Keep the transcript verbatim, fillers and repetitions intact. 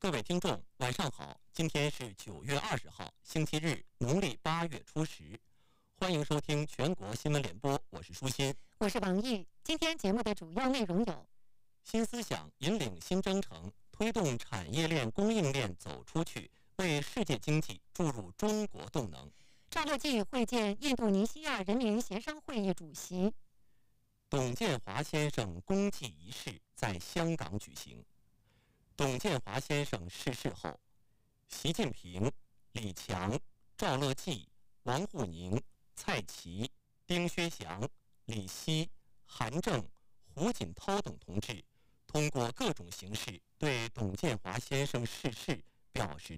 各位听众，晚上好！今天是九月二十号，星期日，农历八月初十。欢迎收听全国新闻联播，我是舒心， 我是王毅。今天节目的主要内容有： 新思想引领新征程，推动产业链、供应链走出去，为世界经济注入中国动能。 赵乐际会见印度尼西亚人民协商会议主席。 董建华先生公祭仪式在香港举行。董建华先生逝世后，习近平、李强、赵乐际、王沪宁、蔡奇、丁薛祥、李希、韩正、胡锦涛等同志通过各种形式对董建华先生逝世表示